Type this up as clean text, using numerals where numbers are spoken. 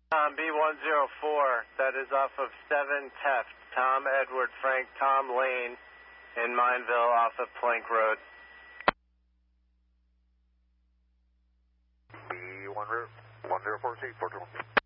B104, that is off of 7 Teft, Tom, Edward, Frank, Tom Lane in Mineville off of Plank Road. B104, 421.